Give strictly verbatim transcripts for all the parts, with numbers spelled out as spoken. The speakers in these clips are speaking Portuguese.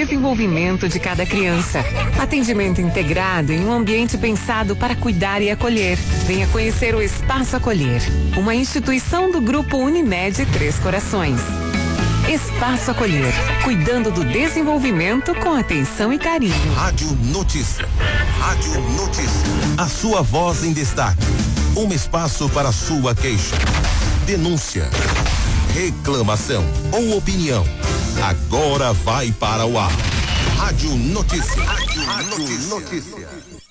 desenvolvimento de cada criança. Atendimento integrado em um ambiente pensado para cuidar e acolher. Venha conhecer o Espaço Acolher, uma instituição do Grupo Unimed Três Corações. Espaço Acolher, cuidando do desenvolvimento com atenção e carinho. Rádio Notícia. Rádio Notícia. A sua voz em destaque. Um espaço para sua queixa, denúncia, reclamação ou opinião. Agora vai para o ar. Rádio Notícia. Rádio, Rádio Notícia. Notícia.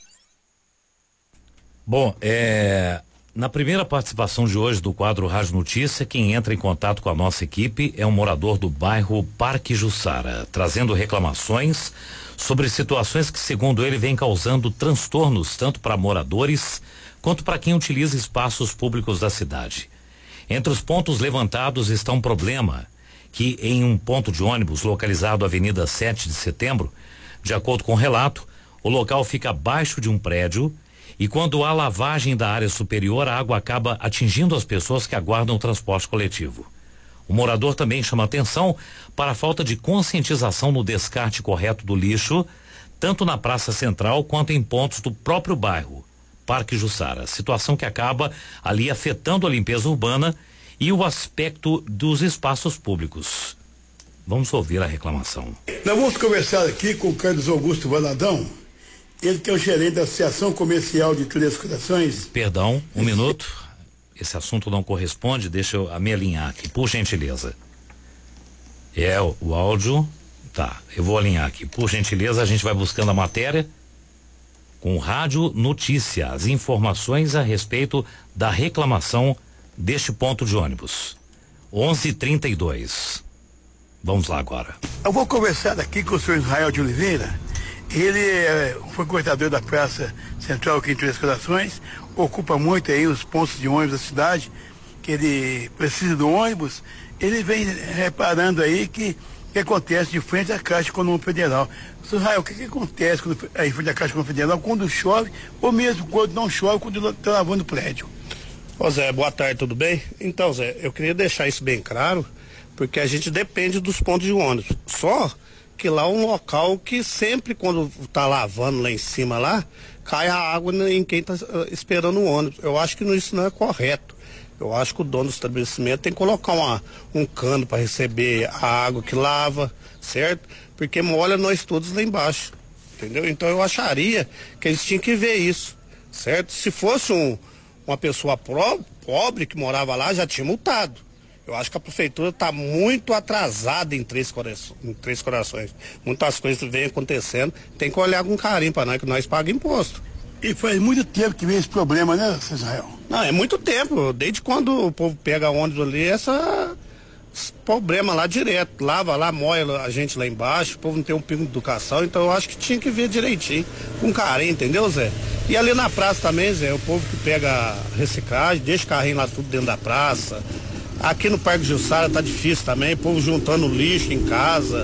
Bom, é... na primeira participação de hoje do quadro Rádio Notícia, quem entra em contato com a nossa equipe é um morador do bairro Parque Jussara, trazendo reclamações sobre situações que, segundo ele, vêm causando transtornos tanto para moradores quanto para quem utiliza espaços públicos da cidade. Entre os pontos levantados está um problema que, em um ponto de ônibus localizado na Avenida sete de Setembro, de acordo com o relato, o local fica abaixo de um prédio e quando há lavagem da área superior, a água acaba atingindo as pessoas que aguardam o transporte coletivo. O morador também chama atenção para a falta de conscientização no descarte correto do lixo, tanto na Praça Central quanto em pontos do próprio bairro Parque Jussara, situação que acaba ali afetando a limpeza urbana e o aspecto dos espaços públicos. Vamos ouvir a reclamação. Nós vamos conversar aqui com o Carlos Augusto Valadão, ele que é o gerente da Associação Comercial de Três Corações. Perdão, um Esse... minuto. Esse assunto não corresponde, deixa eu me alinhar aqui, por gentileza. É, o, o áudio, tá, eu vou alinhar aqui. Por gentileza, a gente vai buscando a matéria com Rádio Notícia, as informações a respeito da reclamação deste ponto de ônibus. onze e trinta e dois. Vamos lá agora. Eu vou conversar aqui com o senhor Israel de Oliveira. Ele é, foi coordenador da Praça Central aqui em Três Corações, ocupa muito aí os pontos de ônibus da cidade, que ele precisa do ônibus. Ele vem reparando aí que que acontece de frente à Caixa Econômica Federal. senhor Israel, o que, que acontece quando, aí frente à Caixa Econômica Federal quando chove, ou mesmo quando não chove, quando está lavando o prédio? Ô Zé, boa tarde, tudo bem? Então, Zé, eu queria deixar isso bem claro, porque a gente depende dos pontos de ônibus. Só que lá é um local que sempre quando tá lavando lá em cima lá, cai a água em quem tá uh, esperando o ônibus. Eu acho que isso não é correto. Eu acho que o dono do estabelecimento tem que colocar uma, um cano para receber a água que lava, certo? Porque molha nós todos lá embaixo, entendeu? Então eu acharia que eles tinham que ver isso, certo? Se fosse um, uma pessoa pro, pobre que morava lá, já tinha multado. Eu acho que a prefeitura está muito atrasada em Três Corações, em Três Corações. Muitas coisas vêm acontecendo, tem que olhar com carinho para nós, que nós pagamos imposto. E faz muito tempo que vem esse problema, né, seu Israel? Não, é muito tempo. Desde quando o povo pega ônibus ali, essa, esse problema lá direto. Lava lá, moia a gente lá embaixo, o povo não tem um pingo de educação, então eu acho que tinha que ver direitinho, com carinho, entendeu, Zé? E ali na praça também, Zé, o povo que pega reciclagem, deixa o carrinho lá tudo dentro da praça. Aqui no Parque Jussara tá difícil também, o povo juntando lixo em casa,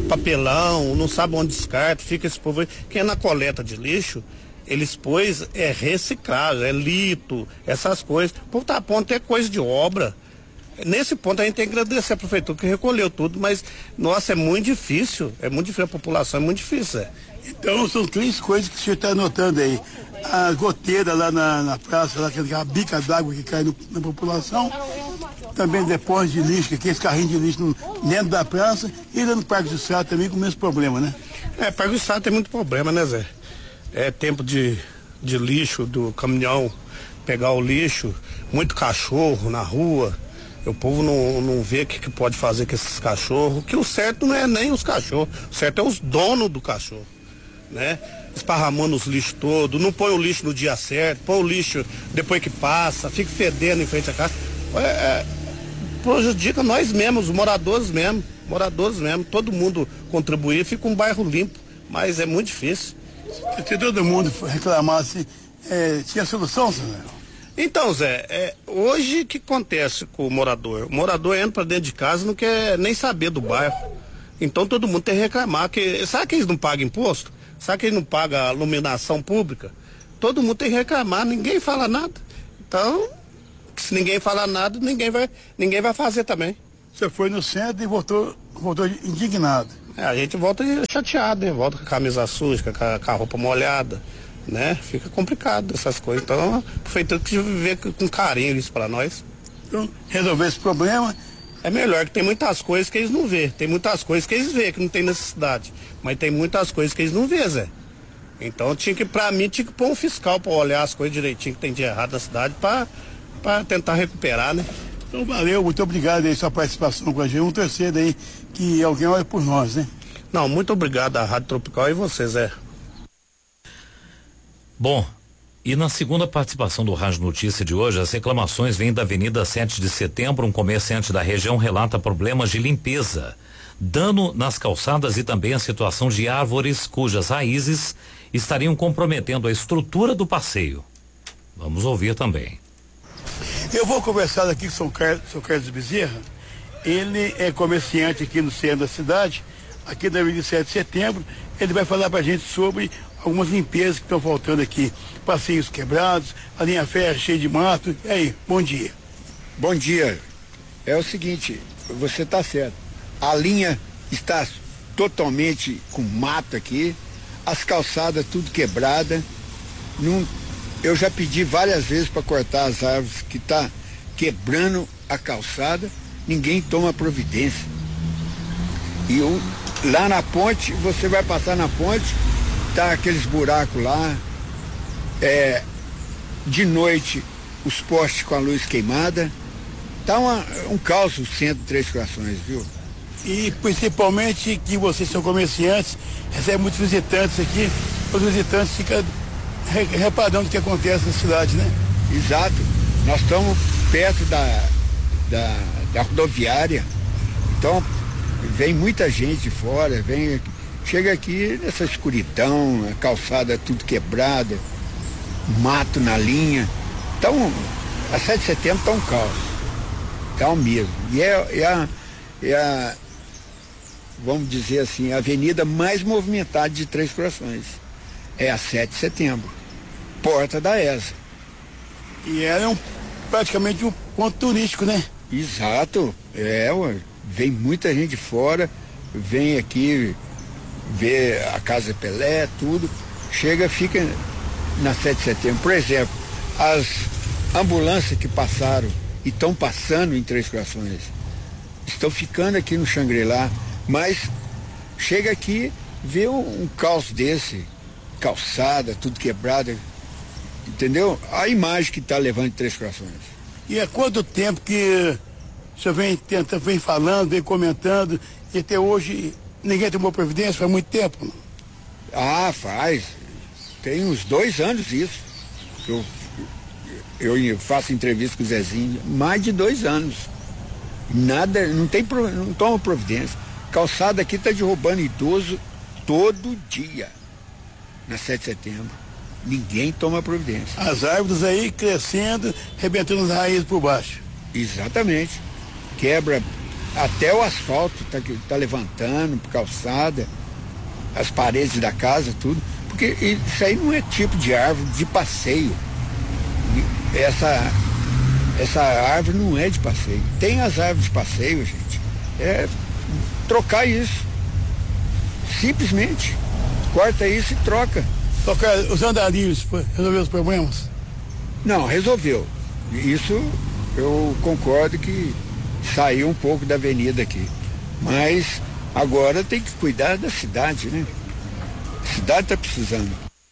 papelão, não sabe onde descarta, fica esse povo aí. Quem é na coleta de lixo, eles pôs é reciclagem, é lito, essas coisas. O povo tá a ponto é coisa de obra. Nesse ponto a gente tem que agradecer a prefeitura que recolheu tudo, mas, nossa, é muito difícil, é muito difícil, a população é muito difícil, é. Então são três coisas que o senhor está anotando aí. A goteira lá na, na praça, lá, aquela bica d'água que cai no, na população. Também depósito de lixo, que aqueles carrinhos de lixo no, dentro da praça. E lá no Parque do Sá também com o mesmo problema, né? É, Parque do Sá tem muito problema, né, Zé? É tempo de, de lixo, do caminhão pegar o lixo, muito cachorro na rua. O povo não, não vê o que, que pode fazer com esses cachorros, que o certo não é nem os cachorros, o certo é os donos do cachorro, né? Esparramando os lixos todos, não põe o lixo no dia certo, põe o lixo depois que passa, fica fedendo em frente à casa. É, é, prejudica nós mesmos, os moradores mesmo, moradores mesmo, todo mundo contribuir, fica um bairro limpo, mas é muito difícil. Se todo mundo reclamasse, é, tinha solução, senhor? Então, Zé, é, hoje o que acontece com o morador? O morador entra pra dentro de casa e não quer nem saber do bairro. Então todo mundo tem que reclamar. Que, sabe que eles não pagam imposto? Sabe que eles não pagam iluminação pública? Todo mundo tem que reclamar, ninguém fala nada. Então, se ninguém falar nada, ninguém vai, ninguém vai fazer também. Você foi no centro e voltou, voltou indignado. É, a gente volta chateado, né? Volta com a camisa suja, com a, com a roupa molhada, né? Fica complicado essas coisas. Então, a prefeitura que ver com carinho isso para nós. Então, resolver esse problema. É melhor, que tem muitas coisas que eles não vê. Tem muitas coisas que eles vê que não tem necessidade. Mas tem muitas coisas que eles não vê, Zé. Então, tinha que, pra mim, tinha que pôr um fiscal para olhar as coisas direitinho que tem de errado na cidade para tentar recuperar, né? Então, valeu, muito obrigado aí sua participação com a gente. Um terceiro aí que alguém olha por nós, né? Não, muito obrigado à Rádio Tropical e você, Zé. Bom, e na segunda participação do Rádio Notícia de hoje, as reclamações vêm da Avenida sete de Setembro. Um comerciante da região relata problemas de limpeza, dano nas calçadas e também a situação de árvores cujas raízes estariam comprometendo a estrutura do passeio. Vamos ouvir também. Eu vou conversar aqui com o São Carlos, São Carlos Bezerra. Ele é comerciante aqui no centro da cidade, aqui da Avenida sete de Setembro. Ele vai falar pra gente sobre algumas limpezas que estão faltando aqui. Passeios quebrados, a linha férrea cheia de mato. E aí, bom dia. Bom dia. É o seguinte, você está certo. A linha está totalmente com mato aqui, as calçadas tudo quebrada. Não, eu já pedi várias vezes para cortar as árvores que tá quebrando a calçada, ninguém toma providência. E eu, lá na ponte, você vai passar na ponte, tá aqueles buracos lá, é, de noite os postes com a luz queimada, tá uma, um caos o centro de Três Corações, viu? E principalmente que vocês são comerciantes, recebem muitos visitantes aqui, os visitantes ficam re, reparando o que acontece na cidade, né? Exato, nós estamos perto da, da, da rodoviária, então vem muita gente de fora, vem, chega aqui nessa escuridão, a calçada tudo quebrada, mato na linha. Então, a sete de Setembro está um caos. Está um mesmo. E é, é, a, é a, vamos dizer assim, a avenida mais movimentada de Três Corações. É a sete de Setembro. Porta da E S A. E ela é um, praticamente um ponto turístico, né? Exato. É, ué, vem muita gente de fora, vem aqui ver a Casa Pelé, tudo. Chega, fica na sete de Setembro. Por exemplo, as ambulâncias que passaram e estão passando em Três Corações estão ficando aqui no Xangri-Lá, mas chega aqui, vê um, um caos desse, calçada, tudo quebrada, entendeu? A imagem que está levando em Três Corações. E há quanto tempo que o senhor vem, tenta, vem falando, vem comentando, e até hoje ninguém tomou providência? Faz muito tempo, não? Ah, faz. Tem uns dois anos isso. Eu, eu faço entrevista com o Zezinho, mais de dois anos. Nada, não tem, não toma providência. Calçada aqui tá derrubando idoso todo dia. Na sete de Setembro. Ninguém toma providência. As árvores aí crescendo, arrebentando as raízes por baixo. Exatamente. Quebra até o asfalto, tá, tá levantando, calçada, as paredes da casa, tudo. Porque isso aí não é tipo de árvore de passeio. Essa, essa árvore não é de passeio. Tem as árvores de passeio, gente. É trocar isso. Simplesmente. Corta isso e troca. Tocar os andarilhos, resolveu os problemas? Não, resolveu. Isso eu concordo que saiu um pouco da avenida aqui. Mas agora tem que cuidar da cidade, né? A cidade está precisando.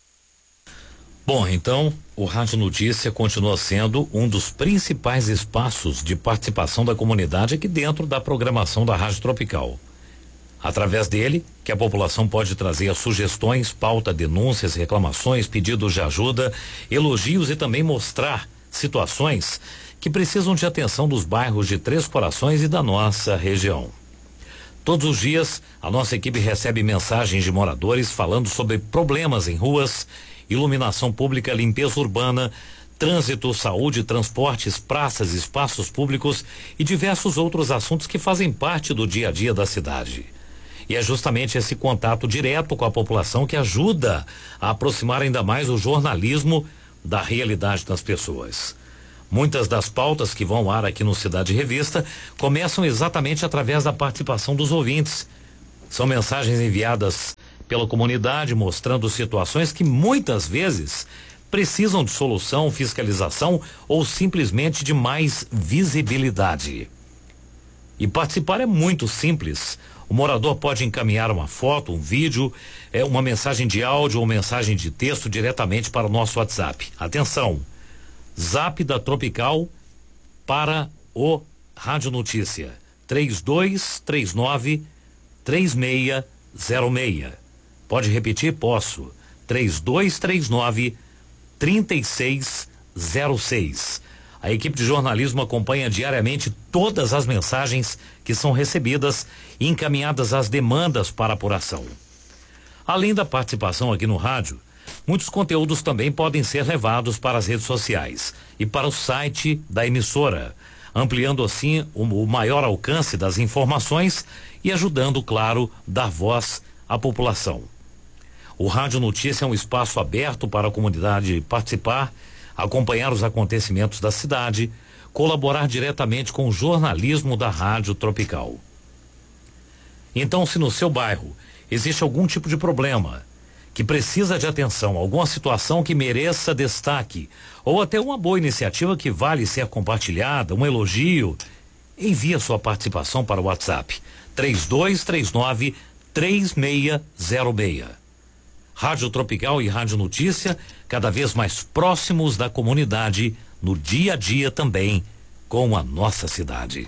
Bom, então o Rádio Notícia continua sendo um dos principais espaços de participação da comunidade aqui dentro da programação da Rádio Tropical. Através dele, que a população pode trazer sugestões, pauta, denúncias, reclamações, pedidos de ajuda, elogios e também mostrar situações que precisam de atenção dos bairros de Três Corações e da nossa região. Todos os dias, a nossa equipe recebe mensagens de moradores falando sobre problemas em ruas, iluminação pública, limpeza urbana, trânsito, saúde, transportes, praças, espaços públicos e diversos outros assuntos que fazem parte do dia a dia da cidade. E é justamente esse contato direto com a população que ajuda a aproximar ainda mais o jornalismo da realidade das pessoas. Muitas das pautas que vão ao ar aqui no Cidade Revista começam exatamente através da participação dos ouvintes. São mensagens enviadas pela comunidade mostrando situações que muitas vezes precisam de solução, fiscalização ou simplesmente de mais visibilidade. E participar é muito simples. O morador pode encaminhar uma foto, um vídeo, é, uma mensagem de áudio ou mensagem de texto diretamente para o nosso WhatsApp. Atenção, Zap da Tropical para o Rádio Notícia, três dois três nove, três seis zero seis. Pode repetir? Posso. três dois três nove, três seis zero seis. A equipe de jornalismo acompanha diariamente todas as mensagens que são recebidas e encaminhadas às demandas para apuração. Além da participação aqui no rádio, muitos conteúdos também podem ser levados para as redes sociais e para o site da emissora, ampliando assim o, o maior alcance das informações e ajudando, claro, dar voz à população. O Rádio Notícia é um espaço aberto para a comunidade participar, acompanhar os acontecimentos da cidade, colaborar diretamente com o jornalismo da Rádio Tropical. Então, se no seu bairro existe algum tipo de problema que precisa de atenção, alguma situação que mereça destaque, ou até uma boa iniciativa que vale ser compartilhada, um elogio, envie a sua participação para o WhatsApp três dois três nove, três seis zero seis. Rádio Tropical e Rádio Notícia, cada vez mais próximos da comunidade, no dia a dia também, com a nossa cidade.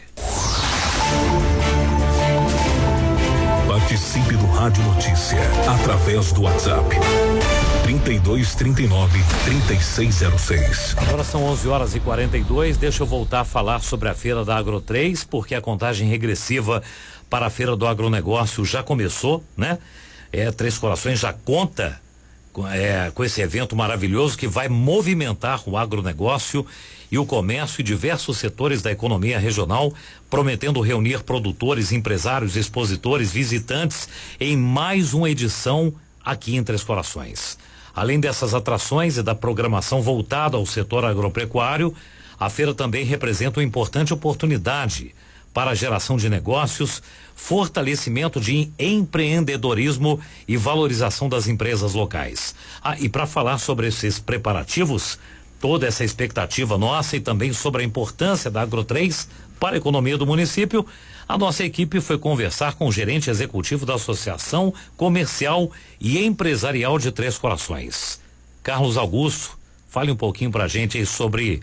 Participe do Rádio Notícia, através do WhatsApp. trinta e dois, trinta e nove, trinta e seis zero seis. Agora são onze horas e quarenta e dois, deixa eu voltar a falar sobre a feira da Agro três, porque a contagem regressiva para a feira do agronegócio já começou, né? É, Três Corações já conta com, é, com esse evento maravilhoso que vai movimentar o agronegócio e o comércio e diversos setores da economia regional, prometendo reunir produtores, empresários, expositores, visitantes em mais uma edição aqui em Três Corações. Além dessas atrações e da programação voltada ao setor agropecuário, a feira também representa uma importante oportunidade para a geração de negócios, fortalecimento de empreendedorismo e valorização das empresas locais. Ah, e para falar sobre esses preparativos, toda essa expectativa nossa e também sobre a importância da Agro três para a economia do município, a nossa equipe foi conversar com o gerente executivo da Associação Comercial e Empresarial de Três Corações, Carlos Augusto. Fale um pouquinho para a gente aí sobre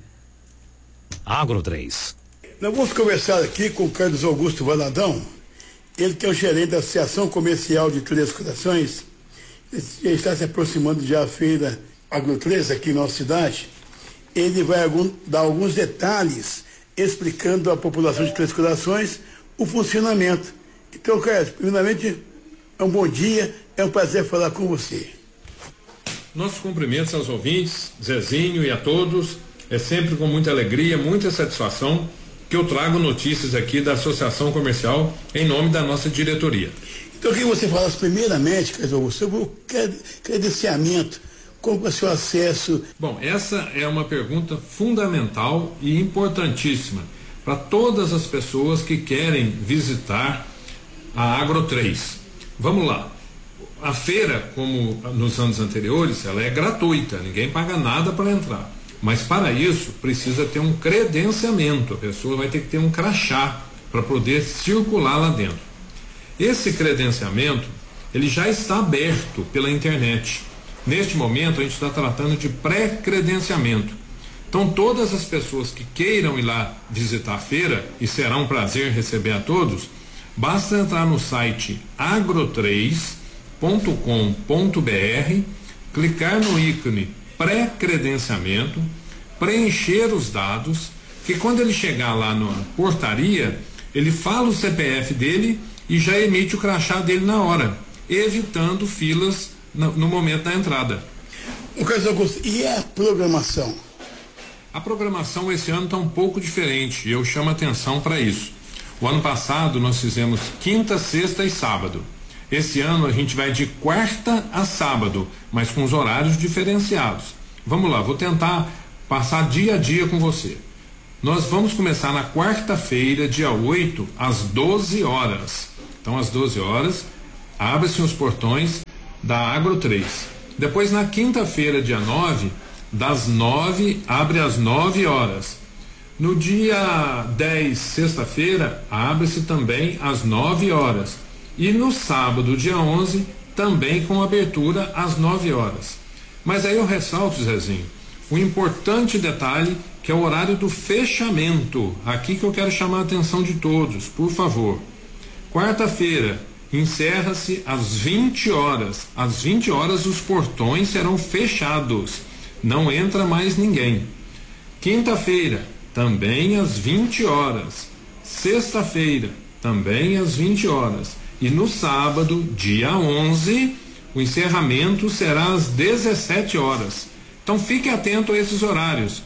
a Agro três. Nós vamos conversar aqui com o Carlos Augusto Valadão, ele que é o gerente da Associação Comercial de Três Corações. Ele está se aproximando já da feira Agro três aqui na nossa cidade. Ele vai algum, dar alguns detalhes explicando à população de Três Corações o funcionamento. Então, Carlos, primeiramente, é um bom dia, é um prazer falar com você. Nossos cumprimentos aos ouvintes, Zezinho e a todos. É sempre com muita alegria, muita satisfação que eu trago notícias aqui da Associação Comercial em nome da nossa diretoria. Então, eu queria que você falasse primeiramente, Carlos Augusto, sobre o credenciamento, como vai ser o acesso. Bom, essa é uma pergunta fundamental e importantíssima para todas as pessoas que querem visitar a Agro três. Vamos lá. A feira, como nos anos anteriores, ela é gratuita, ninguém paga nada para entrar. Mas para isso precisa ter um credenciamento, a pessoa vai ter que ter um crachá para poder circular lá dentro. Esse credenciamento, ele já está aberto pela internet. Neste momento a gente está tratando de pré-credenciamento. Então todas as pessoas que queiram ir lá visitar a feira, e será um prazer receber a todos, basta entrar no site agro três ponto com ponto br, clicar no ícone pré-credenciamento, preencher os dados, que quando ele chegar lá na portaria, ele fala o C P F dele e já emite o crachá dele na hora, evitando filas no, no momento da entrada. O Carlos Augusto, e a programação? A programação esse ano está um pouco diferente e eu chamo atenção para isso. O ano passado nós fizemos quinta, sexta e sábado. Esse ano a gente vai de quarta a sábado, mas com os horários diferenciados. Vamos lá, vou tentar passar dia a dia com você. Nós vamos começar na quarta-feira, dia oito, às doze horas. Então, às doze horas, abre-se os portões da Agro três. Depois, na quinta-feira, dia nove, das nove, abre às nove horas. No dia dez, sexta-feira, abre-se também às nove horas. E no sábado, dia onze, também com abertura às nove horas. Mas aí eu ressalto, Zezinho, o importante detalhe que é o horário do fechamento. Aqui que eu quero chamar a atenção de todos, por favor. Quarta-feira, encerra-se às vinte horas. Às vinte horas os portões serão fechados. Não entra mais ninguém. Quinta-feira, também às vinte horas. Sexta-feira, também às vinte horas. E no sábado, dia onze, o encerramento será às dezessete horas. Então fique atento a esses horários.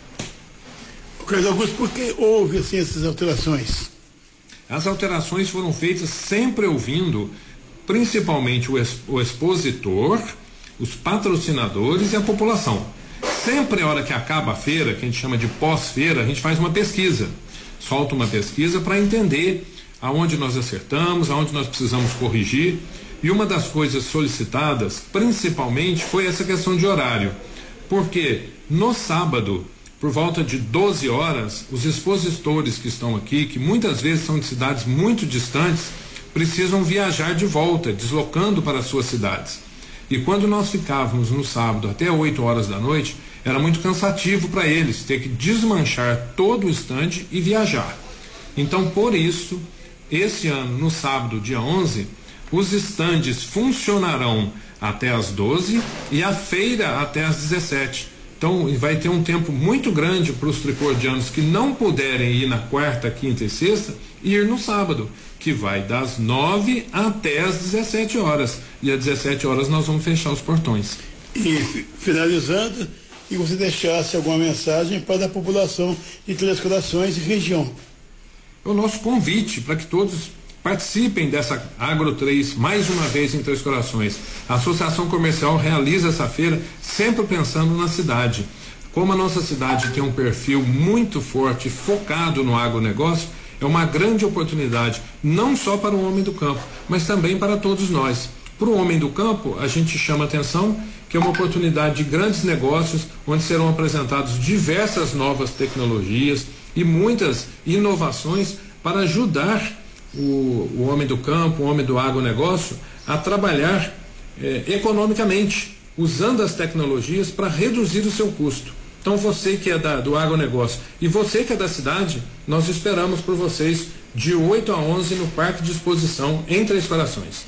Carlos Augusto, por que houve assim essas alterações? As alterações foram feitas sempre ouvindo principalmente o, exp- o expositor, os patrocinadores e a população. Sempre a hora que acaba a feira, que a gente chama de pós-feira, a gente faz uma pesquisa, solta uma pesquisa para entender aonde nós acertamos, aonde nós precisamos corrigir. E uma das coisas solicitadas, principalmente, foi essa questão de horário. Porque no sábado, por volta de doze horas, os expositores que estão aqui, que muitas vezes são de cidades muito distantes, precisam viajar de volta, deslocando para as suas cidades. E quando nós ficávamos no sábado até oito horas da noite, era muito cansativo para eles ter que desmanchar todo o estande e viajar. Então, por isso, esse ano, no sábado, dia onze, os estandes funcionarão até às doze e a feira até às dezessete. Então vai ter um tempo muito grande para os tricordianos que não puderem ir na quarta, quinta e sexta, ir no sábado, que vai das nove até às dezessete horas. E às dezessete horas nós vamos fechar os portões. E finalizando, e você deixasse alguma mensagem para a população de Três Corações e região. É o nosso convite para que todos participem dessa Agro três, mais uma vez em Três Corações. A Associação Comercial realiza essa feira sempre pensando na cidade. Como a nossa cidade tem um perfil muito forte, focado no agronegócio, é uma grande oportunidade, não só para o homem do campo, mas também para todos nós. Para o homem do campo, a gente chama atenção que é uma oportunidade de grandes negócios, onde serão apresentadas diversas novas tecnologias e muitas inovações para ajudar O, o homem do campo, o homem do agronegócio a trabalhar eh, economicamente, usando as tecnologias para reduzir o seu custo. Então você que é da, do agronegócio e você que é da cidade, nós esperamos por vocês de oito a onze no Parque de Exposição em Três Corações.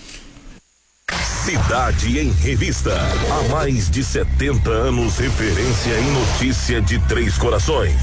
Cidade em Revista. Há mais de setenta anos, referência em notícia de Três Corações.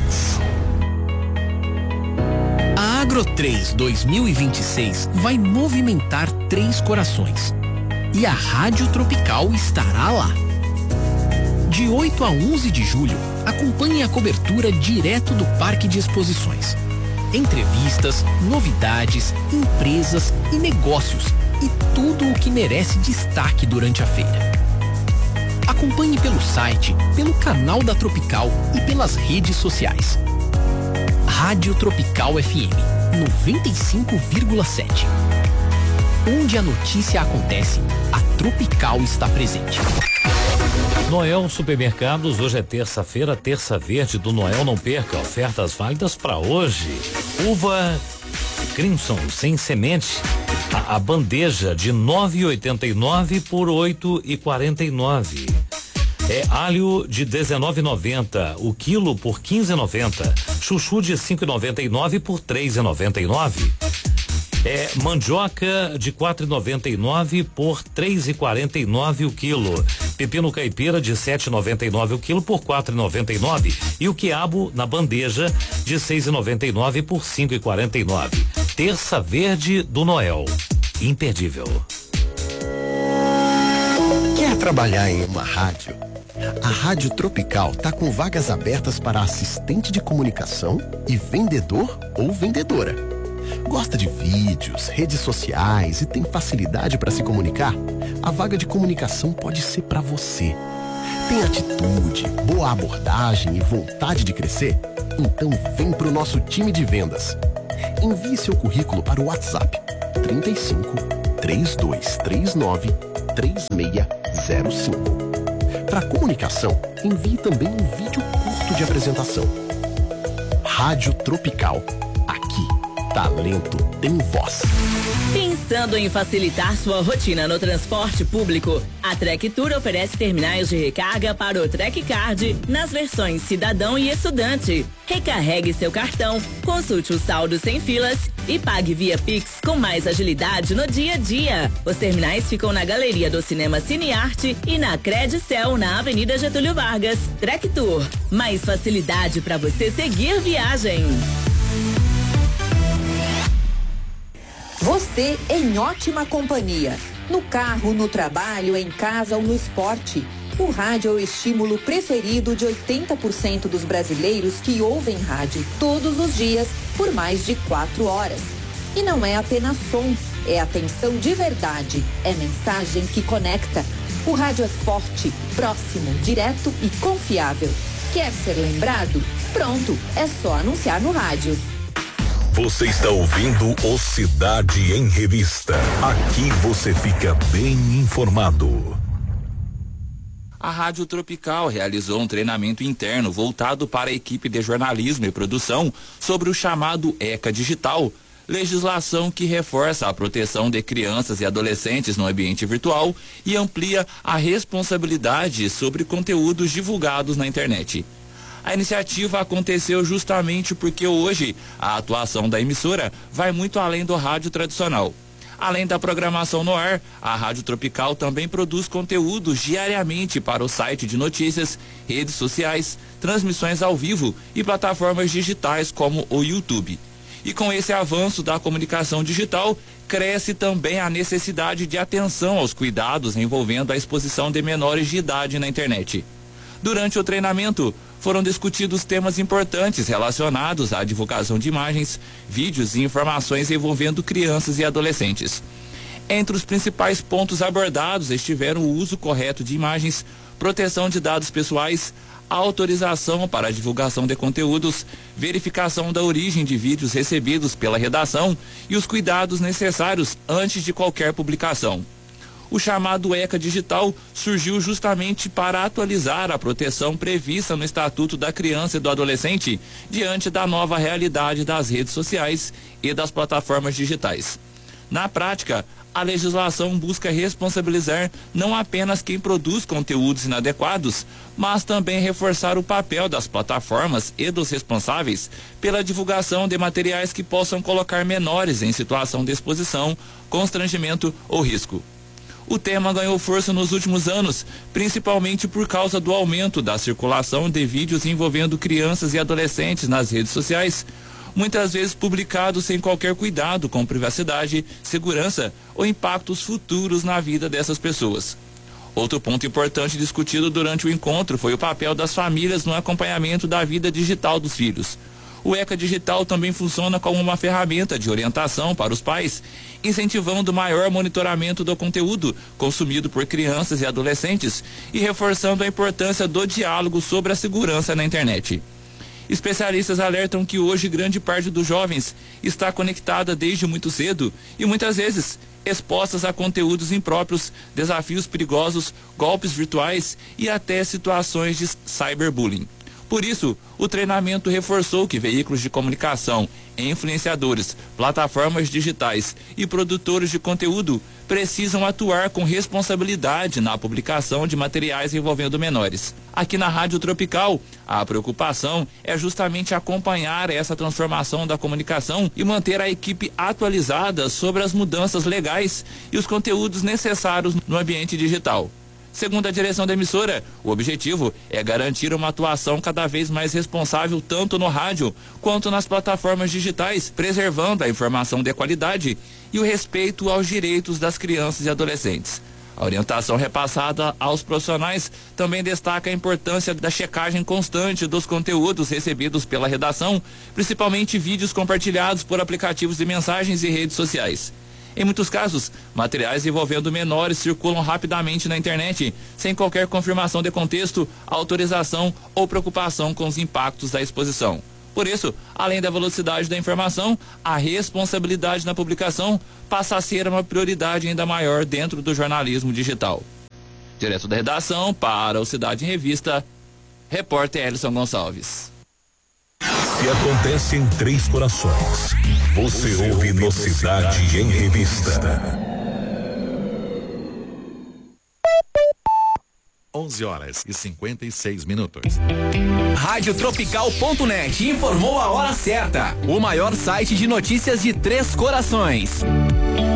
A Agro três dois mil e vinte e seis vai movimentar Três Corações. E a Rádio Tropical estará lá. De oito a onze de julho, acompanhe a cobertura direto do Parque de Exposições. Entrevistas, novidades, empresas e negócios e tudo o que merece destaque durante a feira. Acompanhe pelo site, pelo canal da Tropical e pelas redes sociais. Rádio Tropical F M noventa e cinco vírgula sete. Onde a notícia acontece, a Tropical está presente. Noel Supermercados, hoje é terça-feira, terça verde do Noel, não perca, ofertas válidas para hoje. Uva Crimson sem semente, a, a bandeja de nove e oitenta e nove por oito e quarenta e nove. É alho de dezenove e noventa, o quilo por quinze e noventa. Chuchu de cinco e noventa e nove por três e noventa e nove. É mandioca de quatro e noventa e nove por três e quarenta e nove o quilo. Pepino caipira de sete e noventa e nove o quilo por quatro e noventa e nove. E o quiabo na bandeja de seis e noventa e nove por cinco e quarenta e nove. Terça verde do Noel. Imperdível. Quer trabalhar em uma rádio? A Rádio Tropical tá com vagas abertas para assistente de comunicação e vendedor ou vendedora. Gosta de vídeos, redes sociais e tem facilidade para se comunicar? A vaga de comunicação pode ser para você. Tem atitude, boa abordagem e vontade de crescer? Então vem pro nosso time de vendas. Envie seu currículo para o WhatsApp trinta e cinco, três dois três nove, três seis zero cinco. Para comunicação, envie também um vídeo curto de apresentação. Rádio Tropical. Aqui, talento tem voz. Pensando em facilitar sua rotina no transporte público, a Trek Tour oferece terminais de recarga para o Trek Card nas versões cidadão e estudante. Recarregue seu cartão, consulte o saldo sem filas e pague via Pix com mais agilidade no dia a dia. Os terminais ficam na galeria do Cinema Cinearte e na Credicel, na Avenida Getúlio Vargas. Trek Tour, mais facilidade para você seguir viagem. Você em ótima companhia. No carro, no trabalho, em casa ou no esporte. O rádio é o estímulo preferido de oitenta por cento dos brasileiros que ouvem rádio todos os dias por mais de quatro horas. E não é apenas som, é atenção de verdade, é mensagem que conecta. O rádio é forte, próximo, direto e confiável. Quer ser lembrado? Pronto, é só anunciar no rádio. Você está ouvindo o Cidade em Revista. Aqui você fica bem informado. A Rádio Tropical realizou um treinamento interno voltado para a equipe de jornalismo e produção sobre o chamado ECA Digital, legislação que reforça a proteção de crianças e adolescentes no ambiente virtual e amplia a responsabilidade sobre conteúdos divulgados na internet. A iniciativa aconteceu justamente porque hoje a atuação da emissora vai muito além do rádio tradicional. Além da programação no ar, a Rádio Tropical também produz conteúdos diariamente para o site de notícias, redes sociais, transmissões ao vivo e plataformas digitais como o YouTube. E com esse avanço da comunicação digital, cresce também a necessidade de atenção aos cuidados envolvendo a exposição de menores de idade na internet. Durante o treinamento, foram discutidos temas importantes relacionados à divulgação de imagens, vídeos e informações envolvendo crianças e adolescentes. Entre os principais pontos abordados estiveram o uso correto de imagens, proteção de dados pessoais, autorização para a divulgação de conteúdos, verificação da origem de vídeos recebidos pela redação e os cuidados necessários antes de qualquer publicação. O chamado ECA Digital surgiu justamente para atualizar a proteção prevista no Estatuto da Criança e do Adolescente diante da nova realidade das redes sociais e das plataformas digitais. Na prática, a legislação busca responsabilizar não apenas quem produz conteúdos inadequados, mas também reforçar o papel das plataformas e dos responsáveis pela divulgação de materiais que possam colocar menores em situação de exposição, constrangimento ou risco. O tema ganhou força nos últimos anos, principalmente por causa do aumento da circulação de vídeos envolvendo crianças e adolescentes nas redes sociais, muitas vezes publicados sem qualquer cuidado com privacidade, segurança ou impactos futuros na vida dessas pessoas. Outro ponto importante discutido durante o encontro foi o papel das famílias no acompanhamento da vida digital dos filhos. O ECA Digital também funciona como uma ferramenta de orientação para os pais, incentivando maior monitoramento do conteúdo consumido por crianças e adolescentes e reforçando a importância do diálogo sobre a segurança na internet. Especialistas alertam que hoje grande parte dos jovens está conectada desde muito cedo e muitas vezes expostas a conteúdos impróprios, desafios perigosos, golpes virtuais e até situações de cyberbullying. Por isso, o treinamento reforçou que veículos de comunicação, influenciadores, plataformas digitais e produtores de conteúdo precisam atuar com responsabilidade na publicação de materiais envolvendo menores. Aqui na Rádio Tropical, a preocupação é justamente acompanhar essa transformação da comunicação e manter a equipe atualizada sobre as mudanças legais e os conteúdos necessários no ambiente digital. Segundo a direção da emissora, o objetivo é garantir uma atuação cada vez mais responsável tanto no rádio quanto nas plataformas digitais, preservando a informação de qualidade e o respeito aos direitos das crianças e adolescentes. A orientação repassada aos profissionais também destaca a importância da checagem constante dos conteúdos recebidos pela redação, principalmente vídeos compartilhados por aplicativos de mensagens e redes sociais. Em muitos casos, materiais envolvendo menores circulam rapidamente na internet, sem qualquer confirmação de contexto, autorização ou preocupação com os impactos da exposição. Por isso, além da velocidade da informação, a responsabilidade na publicação passa a ser uma prioridade ainda maior dentro do jornalismo digital. Direto da redação, para o Cidade em Revista, repórter Elison Gonçalves. Se acontece em Três Corações, você, você ouve no Cidade, Cidade em Revista. onze horas e cinquenta e seis minutos. Rádio Tropical ponto net informou a hora certa. O maior site de notícias de Três Corações.